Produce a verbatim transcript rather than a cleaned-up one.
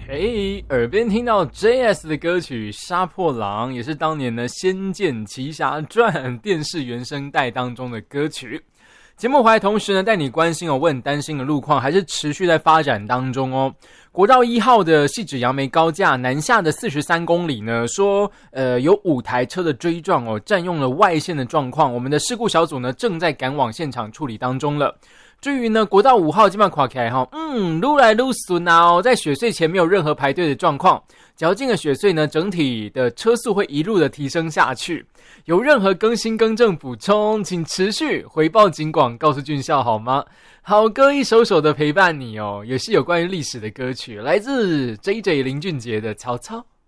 OK， 耳边听到 J S 的歌曲《杀破狼》，也是当年的《仙剑奇侠传》电视原声带当中的歌曲。节目回来同时呢，带你关心哦，我很担心的路况还是持续在发展当中哦。国道一号的汐止杨梅高架南下的四十三公里呢，说呃有五台车的追撞哦，占用了外线的状况，我们的事故小组呢正在赶往现场处理当中了。至于呢，国道五号基本上垮起来哈，嗯，撸来撸顺啊哦，在雪隧前没有任何排队的状况，较近的雪隧呢，整体的车速会一路的提升下去。有任何更新更正补充，请持续回报警广，告诉俊孝好吗？好歌一首首的陪伴你哦，也是有关于历史的歌曲，来自 J J 林俊杰的《曹操》。